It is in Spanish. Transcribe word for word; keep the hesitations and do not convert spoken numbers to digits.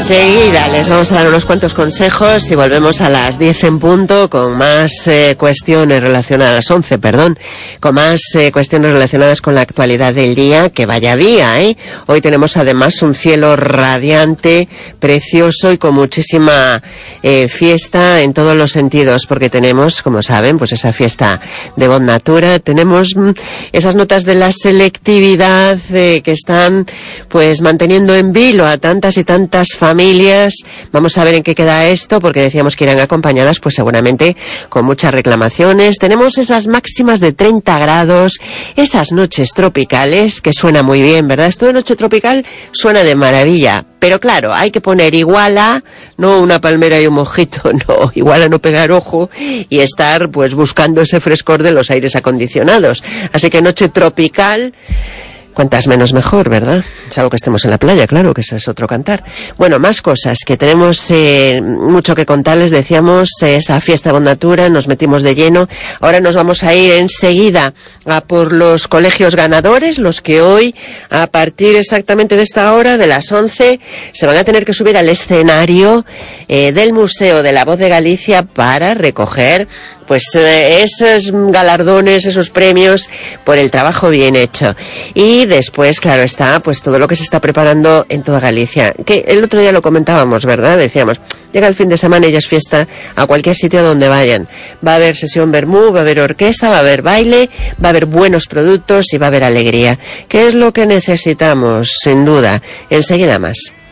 Enseguida les vamos a dar unos cuantos consejos y volvemos a las diez en punto con más eh, cuestiones relacionadas, a las once, perdón, con más eh, cuestiones relacionadas con la actualidad del día, que vaya día, ¿eh? Hoy tenemos además un cielo radiante, precioso y con muchísima eh, fiesta en todos los sentidos, porque tenemos, como saben, pues esa fiesta de Bot Natura, tenemos mm, esas notas de la selectividad eh, que están pues manteniendo en vilo a tantas y tantas familias. Vamos a ver en qué queda esto, porque decíamos que irán acompañadas pues seguramente con muchas reclamaciones. Tenemos esas máximas de treinta grados, esas noches tropicales, que suena muy bien, ¿verdad? Esto de noche tropical suena de maravilla, pero claro, hay que poner igual a, no una palmera y un mojito, no, igual a no pegar ojo y estar pues buscando ese frescor de los aires acondicionados. Así que noche tropical, cuantas menos mejor, ¿verdad? Salvo que estemos en la playa, claro, que ese es otro cantar. Bueno, más cosas, que tenemos eh, mucho que contarles. Decíamos, eh, esa fiesta de Bot Natura, nos metimos de lleno. Ahora nos vamos a ir enseguida a por los colegios ganadores, los que hoy, a partir exactamente de esta hora, de las once, se van a tener que subir al escenario eh, del Museo de la Voz de Galicia para recoger pues eh, esos galardones, esos premios por el trabajo bien hecho. Y después, claro está, pues todo lo que se está preparando en toda Galicia, que el otro día lo comentábamos, ¿verdad? Decíamos, llega el fin de semana y ya es fiesta a cualquier sitio donde vayan. Va a haber sesión vermú, va a haber orquesta, va a haber baile, va a haber buenos productos y va a haber alegría. ¿Qué es lo que necesitamos? Sin duda. Enseguida más.